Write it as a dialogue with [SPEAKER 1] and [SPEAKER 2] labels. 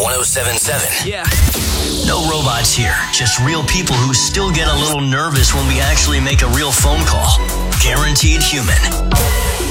[SPEAKER 1] 107.7.
[SPEAKER 2] Yeah.
[SPEAKER 1] No robots here, just real people who still get a little nervous when we actually make a real phone call. Guaranteed human.